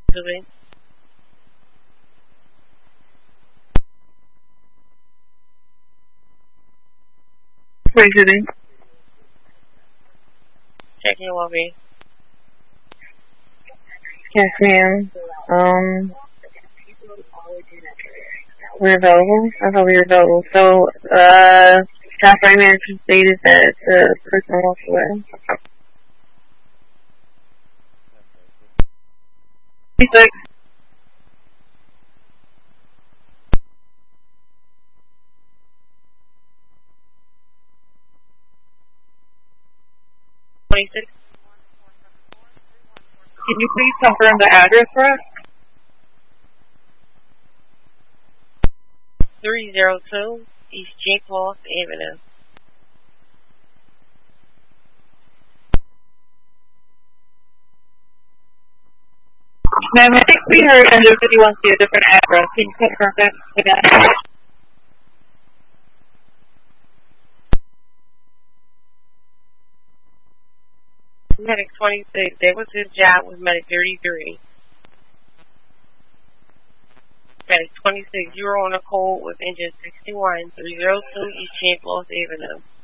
Today. Visiting. Checking your well-being. Yes, ma'am. We're available. I thought we were available. So, staff right manager stated that the person walked away. 26. Can you please confirm the address for us? 302 East Jake Loss Avenue. Ma'am, I think we heard under 51 see a different address. Can you confirm that again? Medic 26. That was his job with Medic 33. Medic 26. You were on a call with engine 61 302 East Jake Loss Avenue.